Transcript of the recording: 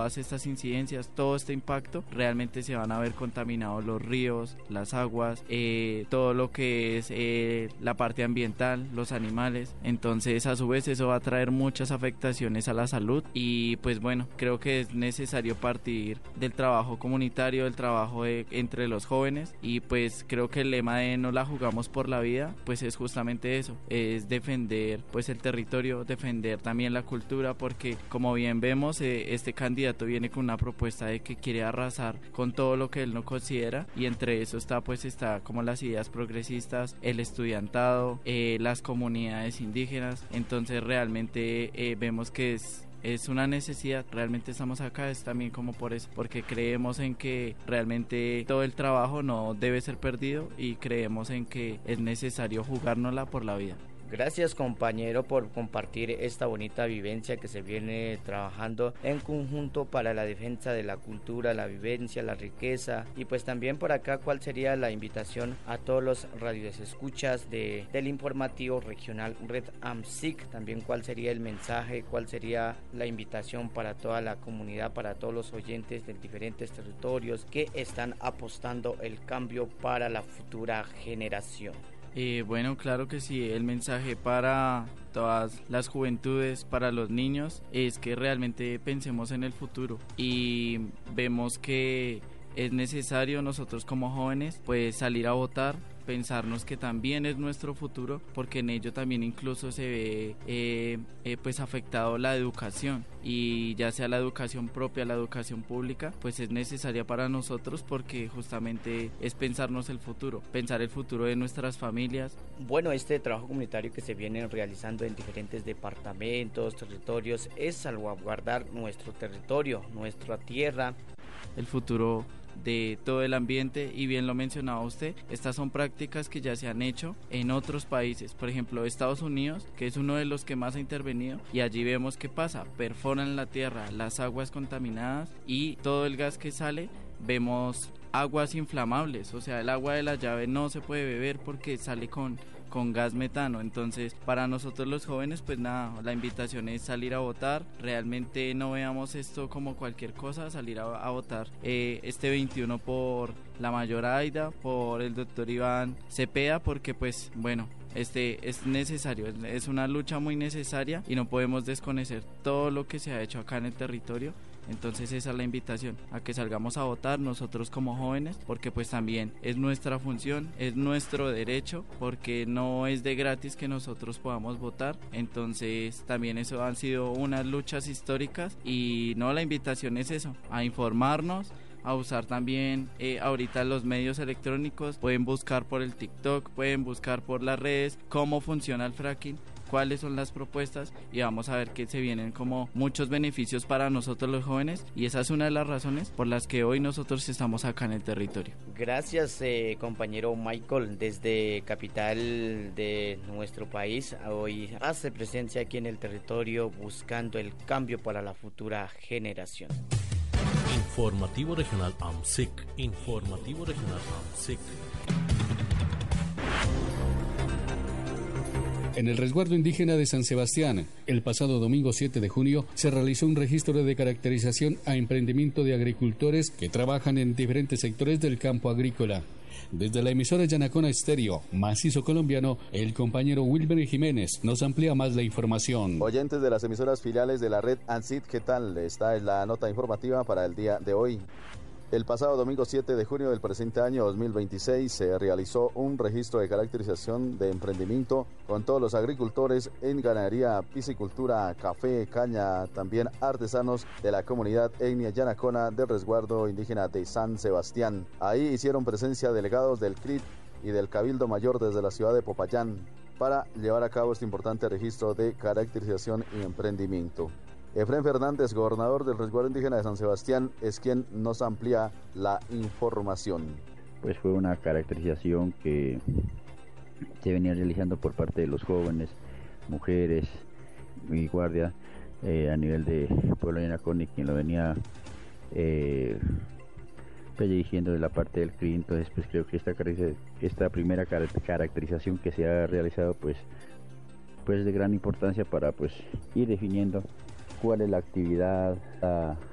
todas estas incidencias, todo este impacto, realmente se van a ver contaminados los ríos, las aguas, todo lo que es la parte ambiental, los animales. Entonces a su vez eso va a traer muchas afectaciones a la salud y pues bueno, creo que es necesario partir del trabajo comunitario, del trabajo entre los jóvenes, y pues creo que el lema de no la jugamos por la vida pues es justamente eso, es defender pues el territorio, defender también la cultura, porque como bien vemos este candidato viene con una propuesta de que quiere arrasar con todo lo que él no considera, y entre eso está como las ideas progresistas, el estudiantado, las comunidades indígenas. Entonces realmente vemos que es una necesidad, realmente estamos acá, es también como por eso, porque creemos en que realmente todo el trabajo no debe ser perdido y creemos en que es necesario jugárnosla por la vida. Gracias, compañero, por compartir esta bonita vivencia que se viene trabajando en conjunto para la defensa de la cultura, la vivencia, la riqueza. Y pues también por acá, ¿cuál sería la invitación a todos los radioescuchas del informativo regional Red AMSIC? También cuál sería el mensaje, cuál sería la invitación para toda la comunidad, para todos los oyentes de diferentes territorios que están apostando el cambio para la futura generación. Bueno, claro que sí, el mensaje para todas las juventudes, para los niños, es que realmente pensemos en el futuro y vemos que es necesario nosotros como jóvenes pues salir a votar, pensarnos que también es nuestro futuro, porque en ello también incluso se ve pues afectado la educación, y ya sea la educación propia, la educación pública, pues es necesaria para nosotros, porque justamente es pensarnos el futuro, pensar el futuro de nuestras familias. Bueno, este trabajo comunitario que se viene realizando en diferentes departamentos, territorios, es salvaguardar nuestro territorio, nuestra tierra, el futuro de todo el ambiente. Y bien lo mencionaba usted, estas son prácticas que ya se han hecho en otros países, por ejemplo Estados Unidos, que es uno de los que más ha intervenido, y allí vemos qué pasa, perforan la tierra, las aguas contaminadas, y todo el gas que sale, vemos aguas inflamables, o sea, el agua de la llave no se puede beber porque sale con gas metano. Entonces para nosotros los jóvenes pues nada, la invitación es salir a votar, realmente no veamos esto como cualquier cosa, salir a votar este 21 por la mayor Aida, por el doctor Iván Cepeda, porque pues bueno, es necesario, es una lucha muy necesaria y no podemos desconocer todo lo que se ha hecho acá en el territorio. Entonces esa es la invitación, a que salgamos a votar nosotros como jóvenes, porque pues también es nuestra función, es nuestro derecho, porque no es de gratis que nosotros podamos votar. Entonces también eso han sido unas luchas históricas, y no, la invitación es eso, a informarnos, a usar también ahorita los medios electrónicos, pueden buscar por el TikTok, pueden buscar por las redes cómo funciona el fracking, cuáles son las propuestas, y vamos a ver que se vienen como muchos beneficios para nosotros los jóvenes, y esa es una de las razones por las que hoy nosotros estamos acá en el territorio. Gracias, compañero Michael, desde capital de nuestro país, hoy hace presencia aquí en el territorio buscando el cambio para la futura generación. Informativo Regional AMSIC. Informativo Regional AMSIC. En el resguardo indígena de San Sebastián, el pasado domingo 7 de junio, se realizó un registro de caracterización a emprendimiento de agricultores que trabajan en diferentes sectores del campo agrícola. Desde la emisora Yanacona Estéreo, Macizo Colombiano, el compañero Wilber Jiménez nos amplía más la información. Oyentes de las emisoras filiales de la red ANSIT, ¿qué tal? Esta es la nota informativa para el día de hoy. El pasado domingo 7 de junio del presente año 2026 se realizó un registro de caracterización de emprendimiento con todos los agricultores en ganadería, piscicultura, café, caña, también artesanos de la comunidad etnia yanacona del resguardo indígena de San Sebastián. Ahí hicieron presencia delegados del CRIT y del Cabildo Mayor desde la ciudad de Popayán para llevar a cabo este importante registro de caracterización y emprendimiento. Efrén Fernández, gobernador del resguardo indígena de San Sebastián, es quien nos amplía la información. Pues fue una caracterización que se venía realizando por parte de los jóvenes, mujeres y guardia a nivel de Pueblo Yanacón, y quien lo venía pues dirigiendo de la parte del CRI. Entonces pues creo que esta primera caracterización que se ha realizado pues es de gran importancia para pues ir definiendo cuál es la actividad,